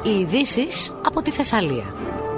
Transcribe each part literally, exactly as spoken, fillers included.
Οι ειδήσεις από τη Θεσσαλία.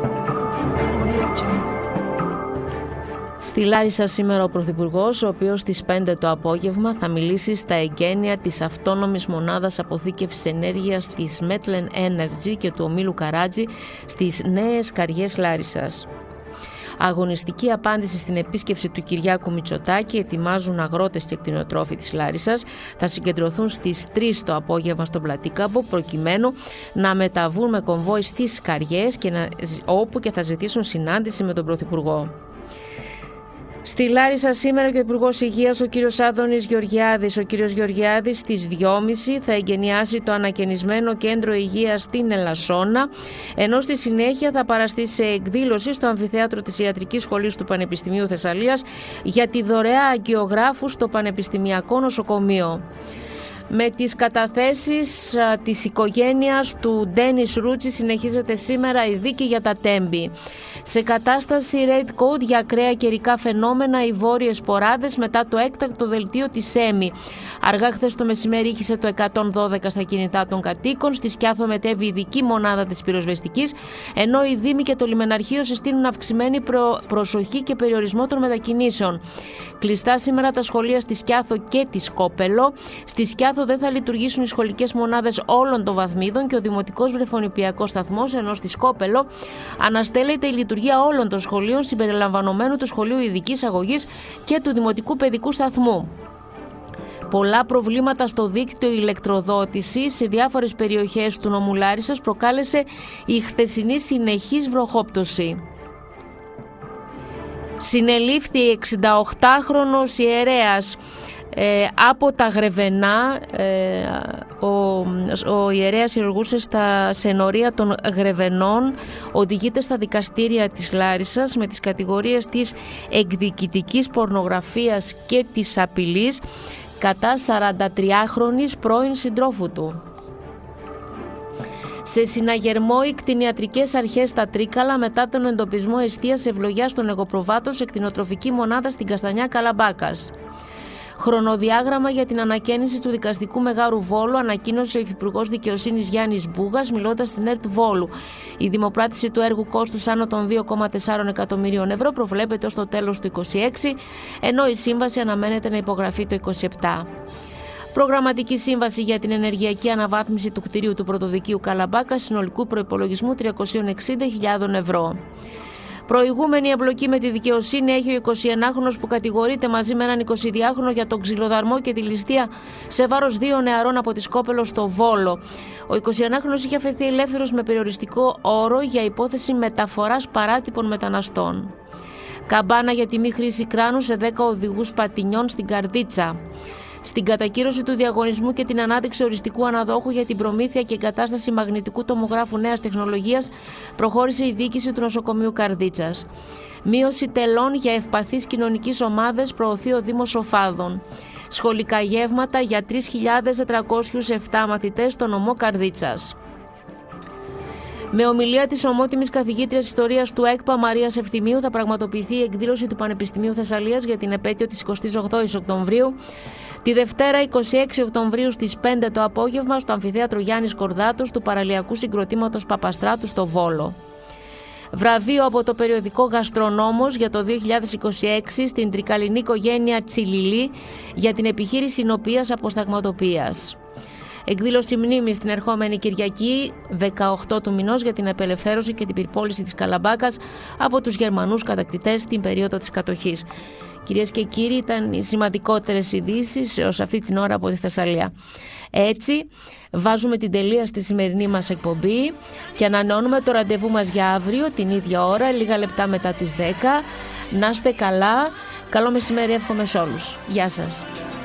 Στη Λάρισα σήμερα ο Πρωθυπουργός, ο οποίος στις πέντε το απόγευμα θα μιλήσει στα εγγένεια της αυτόνομης μονάδας αποθήκευσης ενέργειας της Metlen Energy και του ομίλου Καράτζη στις νέες Καριές Λάρισσας. Αγωνιστική απάντηση στην επίσκεψη του Κυριάκου Μητσοτάκη ετοιμάζουν αγρότες και κτηνοτρόφοι της Λάρισσας. Θα συγκεντρωθούν στις τρεις το απόγευμα στον Πλατήκαμπο προκειμένου να μεταβούν με κομβόι στις Καριές και να, όπου και θα ζητήσουν συνάντηση με τον Πρωθυπουργό. Στη Λάρισα σήμερα και ο Υπουργός Υγείας, ο κύριος Άδωνης Γεωργιάδης. Ο κύριος Γεωργιάδης στις δυόμιση θα εγκαινιάσει το ανακαινισμένο κέντρο υγείας στην Ελασσόνα, ενώ στη συνέχεια θα παραστεί σε εκδήλωση στο αμφιθέατρο της Ιατρικής Σχολής του Πανεπιστημίου Θεσσαλίας για τη δωρεά αγκιογράφου στο Πανεπιστημιακό Νοσοκομείο. Με τις καταθέσεις α, της οικογένειας του Ντένις Ρούτσι συνεχίζεται σήμερα η δίκη για τα Τέμπη. Σε κατάσταση Red Code για ακραία καιρικά φαινόμενα οι βόρειες ποράδες μετά το έκτακτο δελτίο της ΕΜΗ. Αργά χθες το μεσημέρι ήχησε το εκατόν δώδεκα στα κινητά των κατοίκων. Στη Σκιάθο μετέβη η ειδική μονάδα της πυροσβεστικής, ενώ οι Δήμοι και το λιμεναρχείο συστήνουν αυξημένη προ... προσοχή και περιορισμό των μετακινήσεων. Κλειστά σήμερα τα σχολεία στη Σκιάθο και τη Σκόπελο. Στη Σκιάθο δεν θα λειτουργήσουν οι σχολικές μονάδες όλων των βαθμίδων και ο Δημοτικός Βρεφονιπιακός Σταθμός, ενώ στη Σκόπελο αναστέλλεται η λειτουργία όλων των σχολείων συμπεριλαμβανομένου του Σχολείου Ειδικής Αγωγής και του Δημοτικού Παιδικού Σταθμού. Πολλά προβλήματα στο δίκτυο ηλεκτροδότησης σε διάφορες περιοχές του νομού Λάρισσας προκάλεσε η χθεσινή συνεχής βροχόπτωση. Συνελήφθη εξηνταοκτάχρονος ιερέας ε, από τα Γρεβενά. Ε, ο, ο ιερέας χειρουργούσε στα σενορία των Γρεβενών, οδηγείται στα δικαστήρια της Λάρισσας με τις κατηγορίες της εκδικητικής πορνογραφίας και της απειλής κατά σαραντατριάχρονης πρώην συντρόφου του. Σε συναγερμό οι κτηνιατρικές αρχές στα Τρίκαλα μετά τον εντοπισμό εστίας ευλογιάς των εγωπροβάτων σε κτηνοτροφική μονάδα στην Καστανιά Καλαμπάκας. Χρονοδιάγραμμα για την ανακαίνιση του δικαστικού μεγάρου Βόλου ανακοίνωσε ο Υφυπουργός Δικαιοσύνης Γιάννης Μπούγας μιλώντας στην ΕΡΤ Βόλου. Η δημοπράτηση του έργου κόστους άνω των δύο κόμμα τέσσερα εκατομμυρίων ευρώ προβλέπεται ως το τέλος του είκοσι έξι, ενώ η σύμβαση αναμένεται να υπογραφεί το είκοσι επτά. Προγραμματική σύμβαση για την ενεργειακή αναβάθμιση του κτηρίου του Πρωτοδικείου Καλαμπάκα συνολικού προϋπολογισμού τριακόσιες εξήντα χιλιάδες ευρώ. Προηγούμενη εμπλοκή με τη δικαιοσύνη έχει ο εικοσιενάχρονος που κατηγορείται μαζί με έναν εικοσιδυάχρονο για τον ξυλοδαρμό και τη ληστεία σε βάρος δύο νεαρών από τη Σκόπελο στο Βόλο. Ο εικοσιενάχρονος είχε αφαιθεί ελεύθερος με περιοριστικό όρο για υπόθεση μεταφοράς παράτυπων μεταναστών. Καμπάνα για τη μη χρήση κράνου σε δέκα οδηγούς πατινιών στην Καρδίτσα. Στην κατακύρωση του διαγωνισμού και την ανάδειξη οριστικού αναδόχου για την προμήθεια και εγκατάσταση μαγνητικού τομογράφου νέας τεχνολογίας προχώρησε η διοίκηση του νοσοκομείου Καρδίτσας. Μείωση τελών για ευπαθείς κοινωνικής ομάδες προωθεί ο Δήμος Σοφάδων. Σχολικά γεύματα για τρεις χιλιάδες τετρακόσιους επτά μαθητές στο νομό Καρδίτσας. Με ομιλία της ομότιμης καθηγήτριας ιστορίας του ΕΚΠΑ Μαρίας Ευθυμίου θα πραγματοποιηθεί η εκδήλωση του Πανεπιστημίου Θεσσαλίας για την επέτειο της εικοστής ογδόης Οκτωβρίου. Τη Δευτέρα εικοστή έκτη Οκτωβρίου στις πέντε το απόγευμα στο αμφιθέατρο Γιάννης Κορδάτος του Παραλιακού Συγκροτήματος Παπαστράτου στο Βόλο. Βραβείο από το περιοδικό Γαστρονόμος για το δύο χιλιάδες είκοσι έξι στην τρικαλινή οικογένεια Τσιλιλή για την επιχείρηση νουπείας αποσταγματοποίησης. Εκδήλωση μνήμης την ερχόμενη Κυριακή δεκαοκτώ του μηνός για την απελευθέρωση και την πυρπόληση της Καλαμπάκας από τους Γερμανούς κατακτητές την περίοδο της κατοχής. Κυρίες και κύριοι, ήταν οι σημαντικότερες ειδήσεις ως αυτή την ώρα από τη Θεσσαλία. Έτσι, βάζουμε την τελεία στη σημερινή μας εκπομπή και ανανεώνουμε το ραντεβού μας για αύριο την ίδια ώρα, λίγα λεπτά μετά τις δέκα. Να είστε καλά. Καλό μεσημέρι εύχομαι σε όλους. Γεια σας.